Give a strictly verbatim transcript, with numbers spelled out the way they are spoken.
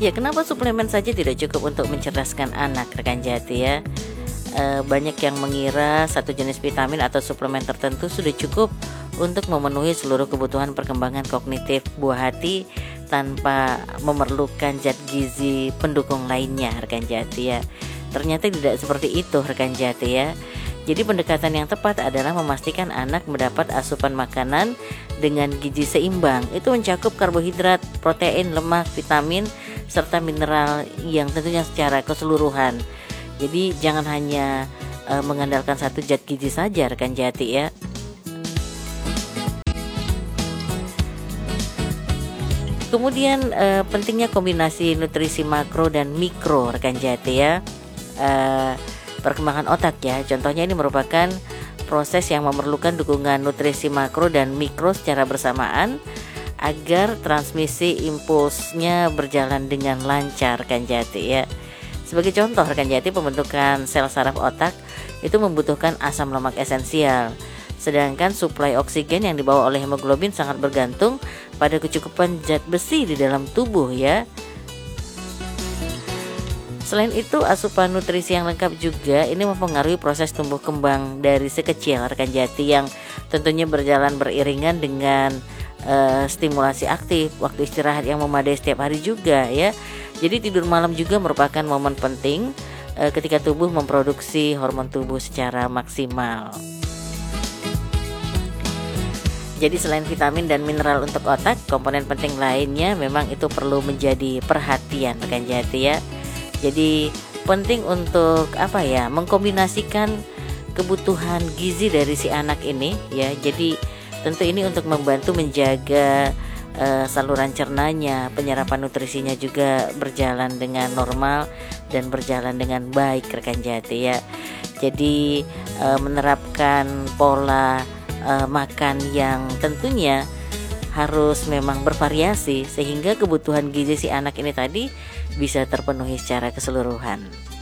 Ya, kenapa suplemen saja tidak cukup untuk mencerdaskan anak, rekan Jati ya? E, banyak yang mengira satu jenis vitamin atau suplemen tertentu sudah cukup untuk memenuhi seluruh kebutuhan perkembangan kognitif buah hati tanpa memerlukan zat gizi pendukung lainnya, rekan Jati ya. Ternyata tidak seperti itu, rekan Jati ya. Jadi pendekatan yang tepat adalah memastikan anak mendapat asupan makanan dengan gizi seimbang. Itu mencakup karbohidrat, protein, lemak, vitamin, serta mineral yang tentunya secara keseluruhan. Jadi jangan hanya e, mengandalkan satu zat gizi saja, rekan Jati ya. Kemudian e, pentingnya kombinasi nutrisi makro dan mikro, rekan Jati ya. E, perkembangan otak ya. Contohnya ini merupakan proses yang memerlukan dukungan nutrisi makro dan mikro secara bersamaan agar transmisi impulsnya berjalan dengan lancar, rekan Jati ya. Sebagai contoh, rekan Jati, pembentukan sel saraf otak itu membutuhkan asam lemak esensial. Sedangkan suplai oksigen yang dibawa oleh hemoglobin sangat bergantung pada kecukupan zat besi di dalam tubuh ya. Selain itu, asupan nutrisi yang lengkap juga ini mempengaruhi proses tumbuh kembang dari si kecil, rekan Jati, yang tentunya berjalan beriringan dengan uh, stimulasi aktif, waktu istirahat yang memadai setiap hari juga ya. Jadi tidur malam juga merupakan momen penting uh, ketika tubuh memproduksi hormon tubuh secara maksimal. Jadi selain vitamin dan mineral untuk otak, komponen penting lainnya memang itu perlu menjadi perhatian, rekan Jati ya. Jadi penting untuk apa ya, mengkombinasikan kebutuhan gizi dari si anak ini ya. Jadi tentu ini untuk membantu menjaga uh, saluran cernanya, penyerapan nutrisinya juga berjalan dengan normal dan berjalan dengan baik, rekan Jati ya. Jadi uh, menerapkan pola uh, makan yang tentunya harus memang bervariasi sehingga kebutuhan gizi si anak ini tadi bisa terpenuhi secara keseluruhan.